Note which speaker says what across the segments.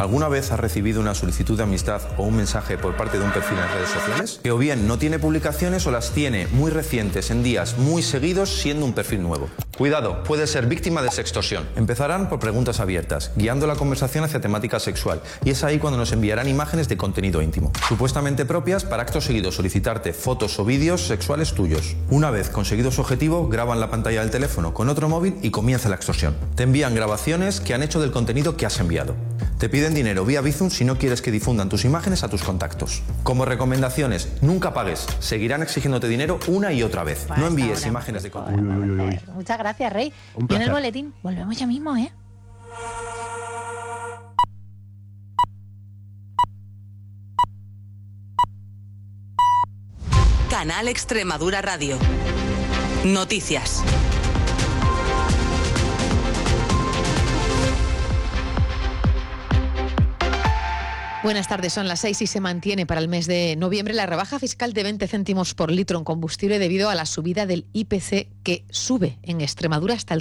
Speaker 1: ¿Alguna vez has recibido una solicitud de amistad o un mensaje por parte de un perfil en redes sociales? Que o bien no tiene publicaciones o las tiene muy recientes en días muy seguidos siendo un perfil nuevo. Cuidado, puede ser víctima de sextorsión. Empezarán por preguntas abiertas, guiando la conversación hacia temática sexual, y es ahí cuando nos enviarán imágenes de contenido íntimo, supuestamente propias para acto seguido solicitarte fotos o vídeos sexuales tuyos. Una vez conseguido su objetivo, graban la pantalla del teléfono con otro móvil y comienza la extorsión. Te envían grabaciones que han hecho del contenido que has enviado. Te piden dinero vía Bizum si no quieres que difundan tus imágenes a tus contactos. Como recomendaciones, nunca pagues. Seguirán exigiéndote dinero una y otra vez. No envíes imágenes de contenido.
Speaker 2: Muchas gracias, Rey. Y en el boletín, volvemos ya mismo, ¿eh?
Speaker 3: Canal Extremadura Radio. Noticias.
Speaker 2: Buenas tardes, son las 6 y se mantiene para el mes de noviembre la rebaja fiscal de 20 céntimos por litro en combustible debido a la subida del IPC que sube en Extremadura hasta el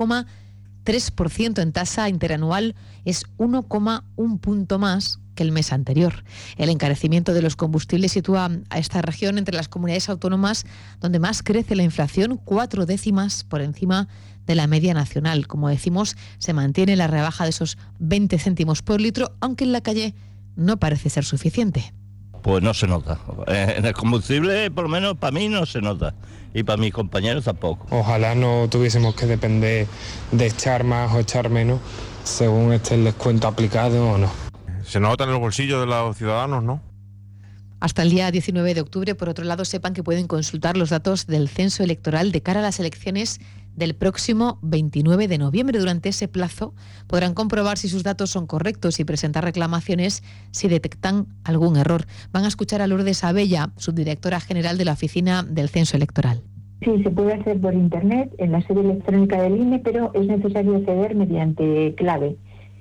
Speaker 2: 5,3% en tasa interanual, es 1,1 punto más que el mes anterior. El encarecimiento de los combustibles sitúa a esta región entre las comunidades autónomas donde más crece la inflación, 4 décimas por encima de la media nacional. Como decimos, se mantiene la rebaja de esos 20 céntimos por litro, aunque en la calle no parece ser suficiente.
Speaker 4: Pues no se nota. En el combustible, por lo menos para mí, no se nota. Y para mis compañeros tampoco.
Speaker 5: Ojalá no tuviésemos que depender de echar más o echar menos según esté el descuento aplicado o no.
Speaker 6: Se nota en el bolsillo de los ciudadanos, ¿no?
Speaker 2: Hasta el día 19 de octubre, por otro lado, sepan que pueden consultar los datos del censo electoral de cara a las elecciones del próximo 29 de noviembre. Durante ese plazo podrán comprobar si sus datos son correctos y presentar reclamaciones si detectan algún error. Van a escuchar a Lourdes Abella, subdirectora general de la Oficina del Censo Electoral.
Speaker 7: Sí, se puede hacer por internet en la sede electrónica del INE, pero es necesario acceder mediante clave.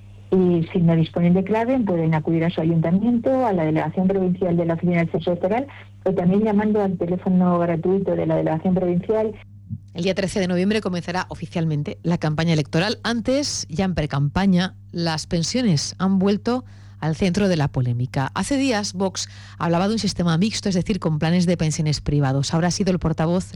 Speaker 7: Y si no disponen de clave, pueden acudir a su ayuntamiento, a la delegación provincial de la Oficina del Censo Electoral, o también llamando al teléfono gratuito de la delegación provincial.
Speaker 2: El día 13 de noviembre comenzará oficialmente la campaña electoral. Antes, ya en precampaña, las pensiones han vuelto al centro de la polémica. Hace días Vox hablaba de un sistema mixto, es decir, con planes de pensiones privados. Ahora ha sido la portavoz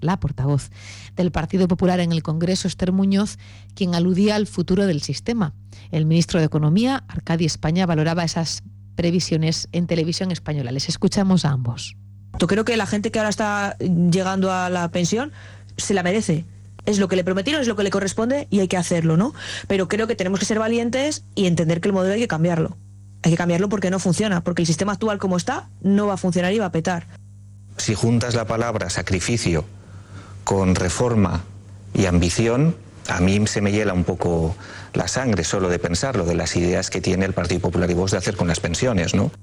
Speaker 2: del Partido Popular en el Congreso, Esther Muñoz, quien aludía al futuro del sistema. El ministro de Economía, Arcadi España, valoraba esas previsiones en televisión española. Les escuchamos a ambos.
Speaker 8: Yo creo que la gente que ahora está llegando a la pensión se la merece. Es lo que le prometieron, es lo que le corresponde y hay que hacerlo, ¿no? Pero creo que tenemos que ser valientes y entender que el modelo hay que cambiarlo. Hay que cambiarlo porque no funciona, porque el sistema actual como está no va a funcionar y va a petar.
Speaker 9: Si juntas la palabra sacrificio con reforma y ambición, a mí se me hiela un poco la sangre solo de pensarlo, de las ideas que tiene el Partido Popular y Vox de hacer con las pensiones, ¿no?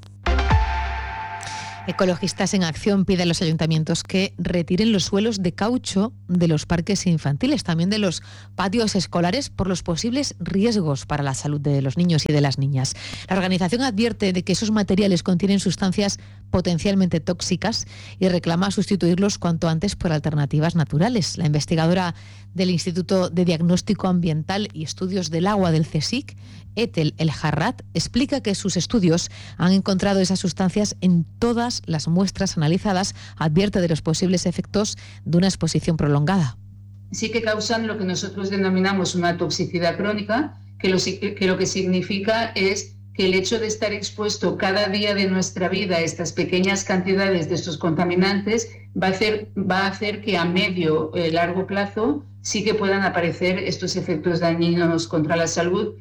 Speaker 2: Ecologistas en Acción piden a los ayuntamientos que retiren los suelos de caucho de los parques infantiles, también de los patios escolares, por los posibles riesgos para la salud de los niños y de las niñas. La organización advierte de que esos materiales contienen sustancias potencialmente tóxicas y reclama sustituirlos cuanto antes por alternativas naturales. La investigadora del Instituto de Diagnóstico Ambiental y Estudios del Agua del CSIC, Ethel El Harrat, explica que sus estudios han encontrado esas sustancias en todas las muestras analizadas. Advierte de los posibles efectos de una exposición prolongada.
Speaker 10: Sí que causan lo que nosotros denominamos una toxicidad crónica, que lo que significa es que el hecho de estar expuesto cada día de nuestra vida a estas pequeñas cantidades de estos contaminantes va a hacer que a medio largo plazo sí que puedan aparecer estos efectos dañinos contra la salud.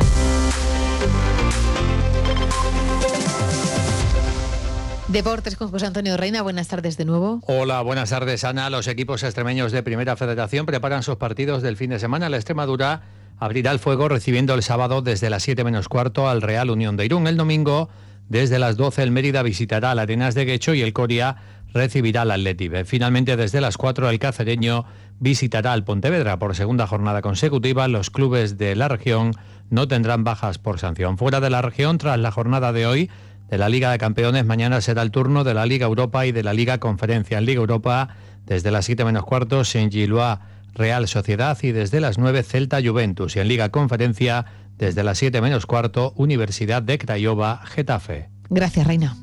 Speaker 2: Deportes con José Antonio Reina, buenas tardes de nuevo.
Speaker 11: Hola, buenas tardes, Ana. Los equipos extremeños de Primera Federación preparan sus partidos del fin de semana. La Extremadura abrirá el fuego recibiendo el sábado desde las 7 menos cuarto al Real Unión de Irún. El domingo, desde las 12, el Mérida visitará al Arenas de Guecho y el Coria recibirá al Athletic B. Finalmente, desde las 4, el Cacereño visitará al Pontevedra. Por segunda jornada consecutiva, los clubes de la región no tendrán bajas por sanción. Fuera de la región, tras la jornada de hoy de la Liga de Campeones, mañana será el turno de la Liga Europa y de la Liga Conferencia. En Liga Europa, desde las 7 menos cuarto, Saint-Gilloise Real Sociedad y desde las 9 Celta Juventus. Y en Liga Conferencia, desde las 7 menos cuarto, Universidad de Craiova, Getafe.
Speaker 2: Gracias, Reina.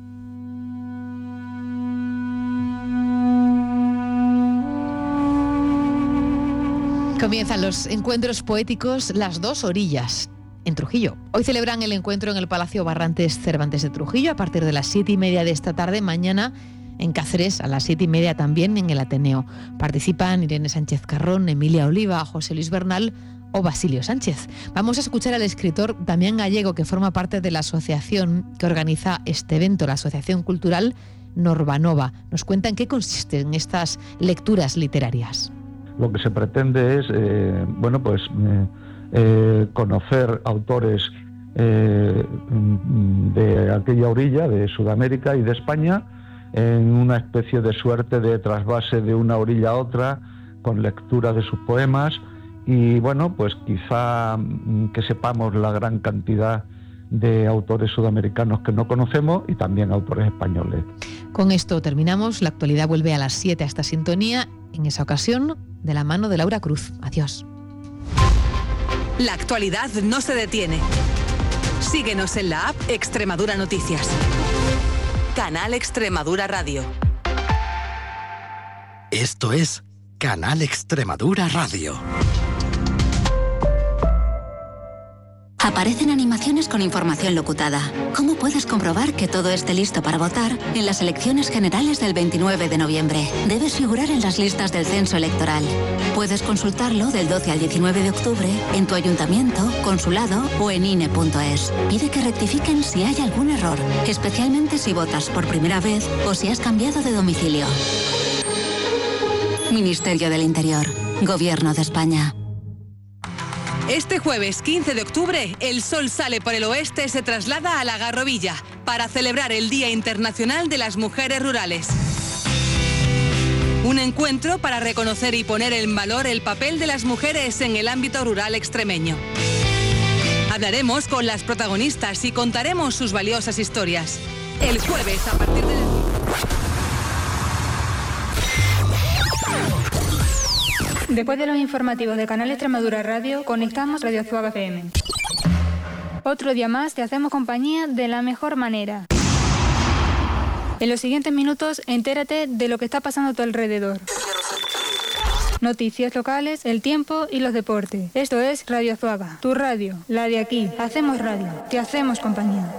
Speaker 2: Comienzan los encuentros poéticos Las Dos Orillas, en Trujillo. Hoy celebran el encuentro en el Palacio Barrantes Cervantes de Trujillo a partir de las 7:30 de esta tarde. Mañana en Cáceres a las 7:30 también en el Ateneo. Participan Irene Sánchez Carrón, Emilia Oliva, José Luis Bernal o Basilio Sánchez. Vamos a escuchar al escritor Damián Gallego, que forma parte de la asociación que organiza este evento, la Asociación Cultural Norbanova. Nos cuenta en qué consisten estas lecturas literarias.
Speaker 12: Lo que se pretende es, conocer autores de aquella orilla, de Sudamérica y de España, en una especie de suerte de trasvase de una orilla a otra, con lectura de sus poemas, y quizá que sepamos la gran cantidad de autores sudamericanos que no conocemos y también autores españoles.
Speaker 2: Con esto terminamos. La actualidad vuelve a las 7 a esta sintonía, en esa ocasión de la mano de Laura Cruz. Adiós.
Speaker 3: La actualidad no se detiene. Síguenos en la app Extremadura Noticias. Canal Extremadura Radio.
Speaker 13: Esto es Canal Extremadura Radio.
Speaker 14: Aparecen animaciones con información locutada. ¿Cómo puedes comprobar que todo esté listo para votar en las elecciones generales del 29 de noviembre? Debes figurar en las listas del censo electoral. Puedes consultarlo del 12 al 19 de octubre en tu ayuntamiento, consulado o en INE.es. Pide que rectifiquen si hay algún error, especialmente si votas por primera vez o si has cambiado de domicilio. Ministerio del Interior, Gobierno de España.
Speaker 3: Este jueves 15 de octubre, el sol sale por el oeste y se traslada a la Garrovilla para celebrar el Día Internacional de las Mujeres Rurales. Un encuentro para reconocer y poner en valor el papel de las mujeres en el ámbito rural extremeño. Hablaremos con las protagonistas y contaremos sus valiosas historias. El jueves, a partir de...
Speaker 15: Después de los informativos de Canal Extremadura Radio, conectamos Radio Azuaga FM. Otro día más te hacemos compañía de la mejor manera. En los siguientes minutos, entérate de lo que está pasando a tu alrededor. Noticias locales, el tiempo y los deportes. Esto es Radio Azuaga, tu radio, la de aquí. Hacemos radio, te hacemos compañía.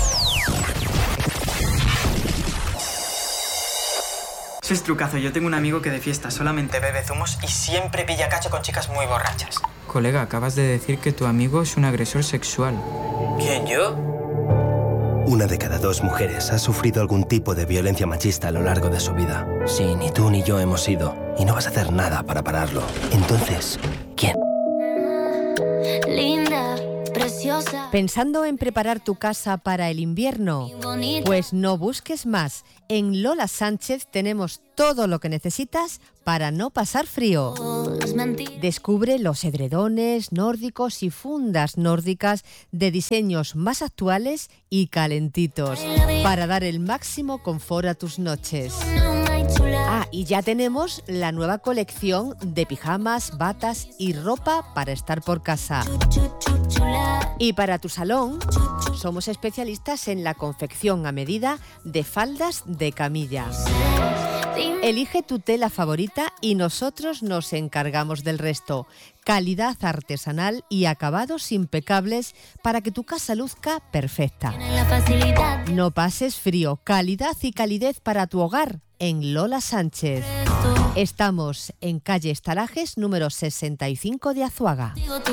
Speaker 16: Eso es trucazo. Yo tengo un amigo que de fiesta solamente bebe zumos y siempre pilla cacho con chicas muy borrachas.
Speaker 17: Colega, acabas de decir que tu amigo es un agresor sexual.
Speaker 16: ¿Quién, yo?
Speaker 18: 1 de cada 2 mujeres ha sufrido algún tipo de violencia machista a lo largo de su vida. Sí, ni tú ni yo hemos ido. Y no vas a hacer nada para pararlo. Entonces, ¿quién?
Speaker 19: Linda, preciosa. ¿Pensando en preparar tu casa para el invierno? Pues no busques más. En Lola Sánchez tenemos todo lo que necesitas para no pasar frío. Descubre los edredones nórdicos y fundas nórdicas de diseños más actuales y calentitos para dar el máximo confort a tus noches. Y ya tenemos la nueva colección de pijamas, batas y ropa para estar por casa. Y para tu salón, somos especialistas en la confección a medida de faldas de camilla. Elige tu tela favorita y nosotros nos encargamos del resto. Calidad artesanal y acabados impecables para que tu casa luzca perfecta. No pases frío, calidad y calidez para tu hogar en Lola Sánchez. Estamos en calle Estalajes número 65 de Azuaga.